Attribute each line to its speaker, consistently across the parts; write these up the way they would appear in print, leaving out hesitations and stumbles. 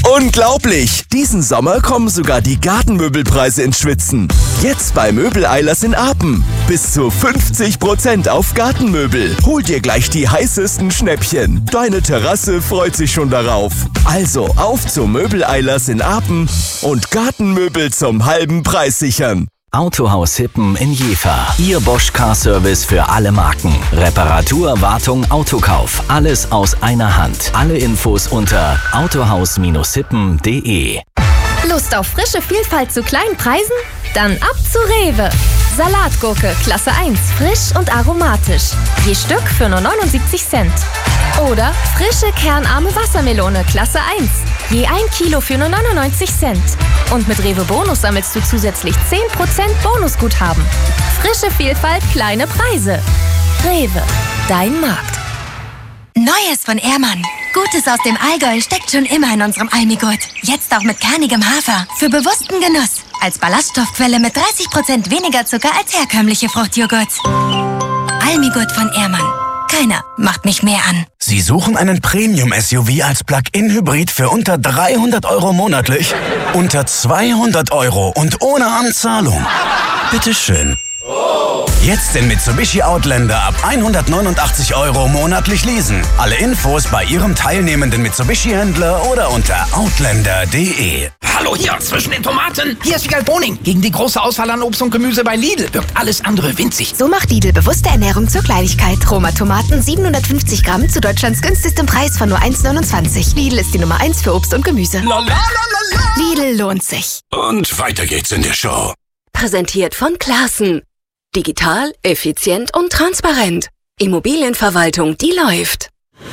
Speaker 1: Unglaublich! Diesen Sommer kommen sogar die Gartenmöbelpreise ins Schwitzen. Jetzt bei Möbel-Eilers in Apen. Bis zu 50% auf Gartenmöbel. Hol dir gleich die heißesten Schnäppchen. Deine Terrasse freut sich schon darauf. Also auf zu Möbel-Eilers in Apen und Gartenmöbel zum halben Preis sichern.
Speaker 2: Autohaus Hippen in Jever. Ihr Bosch Car Service für alle Marken. Reparatur, Wartung, Autokauf. Alles aus einer Hand. Alle Infos unter autohaus-hippen.de.
Speaker 3: Lust auf frische Vielfalt zu kleinen Preisen? Dann ab zu Rewe. Salatgurke Klasse 1, frisch und aromatisch. Je Stück für nur 79 Cent. Oder frische kernarme Wassermelone Klasse 1. Je 1 Kilo für nur 99 Cent. Und mit Rewe Bonus sammelst du zusätzlich 10% Bonusguthaben. Frische Vielfalt, kleine Preise. Rewe, dein Markt.
Speaker 4: Neues von Ehrmann. Gutes aus dem Allgäu steckt schon immer in unserem Almigurt. Jetzt auch mit kernigem Hafer. Für bewussten Genuss. Als Ballaststoffquelle mit 30% weniger Zucker als herkömmliche Fruchtjoghurts. Almigurt von Ehrmann. Keiner macht mich mehr an.
Speaker 5: Sie suchen einen Premium-SUV als Plug-in-Hybrid für unter 300 € monatlich? Unter 200 € und ohne Anzahlung? Bitteschön. Jetzt den Mitsubishi Outlander ab 189 € monatlich leasen. Alle Infos bei Ihrem teilnehmenden Mitsubishi-Händler oder unter outlander.de.
Speaker 6: Hallo hier zwischen den Tomaten. Hier ist Wiegald Boning. Gegen die große Auswahl an Obst und Gemüse bei Lidl wirkt alles andere winzig.
Speaker 7: So macht Lidl bewusste Ernährung zur Kleinigkeit. Roma Tomaten 750 Gramm zu Deutschlands günstigstem Preis von nur 1,29. Lidl ist die Nummer 1 für Obst und Gemüse. Lidl lohnt sich.
Speaker 5: Und weiter geht's in der Show.
Speaker 8: Präsentiert von Classen. Digital, effizient und transparent. Immobilienverwaltung, die läuft.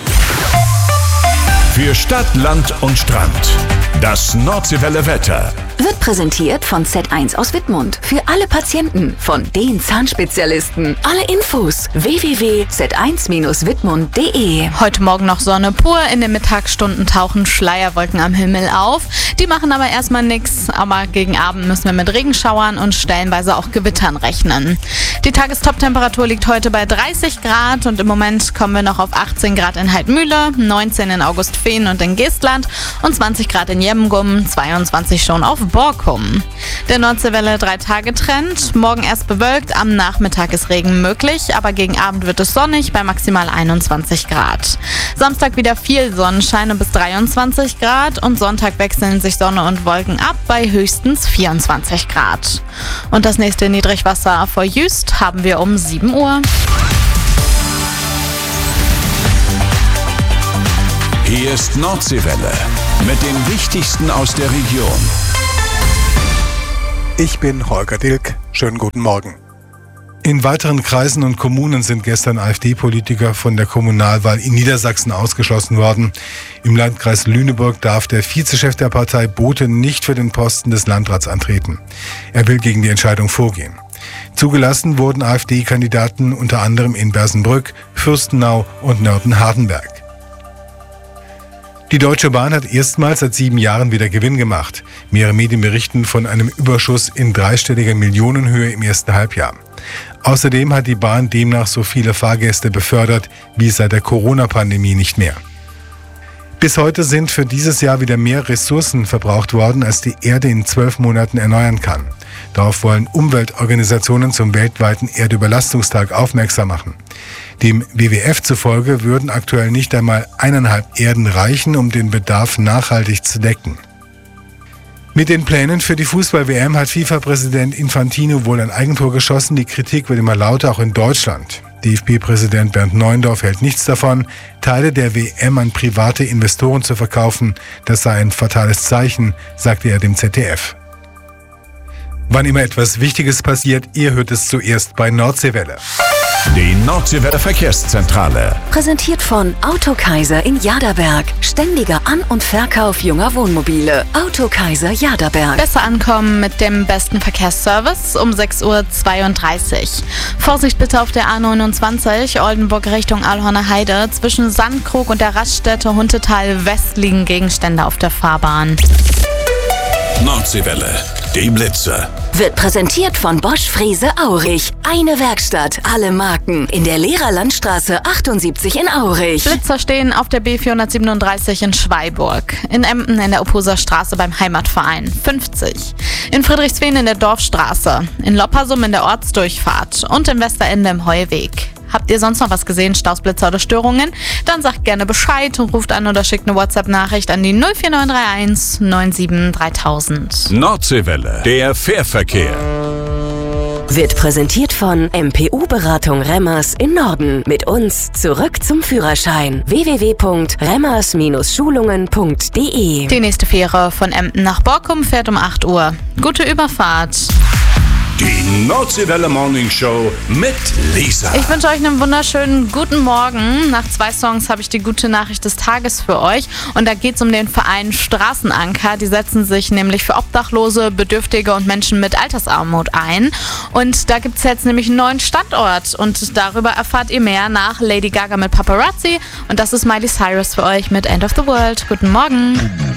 Speaker 9: Für Stadt, Land und Strand. Das Nordseewelle Wetter.
Speaker 8: Wird präsentiert von Z1 aus Wittmund. Für alle Patienten, von den Zahnspezialisten. Alle Infos www.z1-wittmund.de.
Speaker 10: Heute Morgen noch Sonne pur. In den Mittagsstunden tauchen Schleierwolken am Himmel auf. Die machen aber erstmal nichts. Aber gegen Abend müssen wir mit Regenschauern und stellenweise auch Gewittern rechnen. Die Tagestop-Temperatur liegt heute bei 30 Grad und im Moment kommen wir noch auf 18 Grad in Heidmühle, 19 in Augustfehn und in Geestland und 20 Grad in Jemmengum, 22 schon auf Borkum. Der Nordseewelle 3-Tage-Trend. Morgen erst bewölkt, am Nachmittag ist Regen möglich, aber gegen Abend wird es sonnig bei maximal 21 Grad. Samstag wieder viel Sonnenschein und bis 23 Grad und Sonntag wechseln sich Sonne und Wolken ab bei höchstens 24 Grad. Und das nächste Niedrigwasser vor Jüst haben wir um 7 Uhr.
Speaker 9: Hier ist Nordseewelle mit dem Wichtigsten aus der Region.
Speaker 11: Ich bin Holger Dilk. Schönen guten Morgen. In weiteren Kreisen und Kommunen sind gestern AfD-Politiker von der Kommunalwahl in Niedersachsen ausgeschlossen worden. Im Landkreis Lüneburg darf der Vizechef der Partei Bote nicht für den Posten des Landrats antreten. Er will gegen die Entscheidung vorgehen. Zugelassen wurden AfD-Kandidaten unter anderem in Bersenbrück, Fürstenau und Nörten-Hardenberg. Die Deutsche Bahn hat erstmals seit 7 Jahren wieder Gewinn gemacht. Mehrere Medien berichten von einem Überschuss in dreistelliger Millionenhöhe im ersten Halbjahr. Außerdem hat die Bahn demnach so viele Fahrgäste befördert wie seit der Corona-Pandemie nicht mehr. Bis heute sind für dieses Jahr wieder mehr Ressourcen verbraucht worden, als die Erde in 12 Monaten erneuern kann. Darauf wollen Umweltorganisationen zum weltweiten Erdüberlastungstag aufmerksam machen. Dem WWF zufolge würden aktuell nicht einmal 1,5 Erden reichen, um den Bedarf nachhaltig zu decken. Mit den Plänen für die Fußball-WM hat FIFA-Präsident Infantino wohl ein Eigentor geschossen. Die Kritik wird immer lauter, auch in Deutschland. DFB-Präsident Bernd Neuendorf hält nichts davon, Teile der WM an private Investoren zu verkaufen. Das sei ein fatales Zeichen, sagte er dem ZDF. Wann immer etwas Wichtiges passiert, ihr hört es zuerst bei Nordseewelle.
Speaker 9: Die Nordseewelle Verkehrszentrale.
Speaker 8: Präsentiert von Autokaiser in Jaderberg. Ständiger An- und Verkauf junger Wohnmobile. Autokaiser Jaderberg.
Speaker 10: Besser ankommen mit dem besten Verkehrsservice um 6:32 Uhr. Vorsicht bitte auf der A29 Oldenburg Richtung Alhorner Heide. Zwischen Sandkrug und der Raststätte Huntetal West liegen Gegenstände auf der Fahrbahn.
Speaker 9: Nordseewelle, die Blitze.
Speaker 8: Wird präsentiert von Bosch Frese Aurich. Eine Werkstatt, alle Marken. In der Lehrerlandstraße 78 in Aurich.
Speaker 10: Blitzer stehen auf der B437 in Schweiburg. In Emden in der Opposer Straße beim Heimatverein 50. In Friedrichsfehn in der Dorfstraße. In Loppersum in der Ortsdurchfahrt. Und im Westerende im Heuweg. Habt ihr sonst noch was gesehen, Staus, Blitzer oder Störungen? Dann sagt gerne Bescheid und ruft an oder schickt eine WhatsApp-Nachricht an die 04931 97 3000.
Speaker 9: Nordseewelle, der Fährverkehr.
Speaker 8: Wird präsentiert von MPU-Beratung Remmers in Norden. Mit uns zurück zum Führerschein. www.remmers-schulungen.de.
Speaker 10: Die nächste Fähre von Emden nach Borkum fährt um 8 Uhr. Gute Überfahrt.
Speaker 9: Die Nordseewelle Morning Show mit Lisa.
Speaker 10: Ich wünsche euch einen wunderschönen guten Morgen. Nach 2 Songs habe ich die gute Nachricht des Tages für euch. Und da geht es um den Verein Straßenanker. Die setzen sich nämlich für Obdachlose, Bedürftige und Menschen mit Altersarmut ein. Und da gibt es jetzt nämlich einen neuen Standort. Und darüber erfahrt ihr mehr nach Lady Gaga mit Paparazzi. Und das ist Miley Cyrus für euch mit End of the World. Guten Morgen.